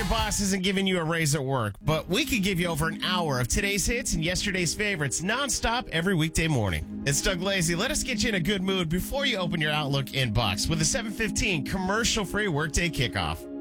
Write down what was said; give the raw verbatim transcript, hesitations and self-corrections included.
your boss isn't giving you a raise at work, but we could give you over an hour of today's hits and yesterday's favorites nonstop every weekday morning. It's Doug Lazy. Let us get you in a good mood before you open your Outlook inbox with a seven fifteen commercial-free workday kickoff.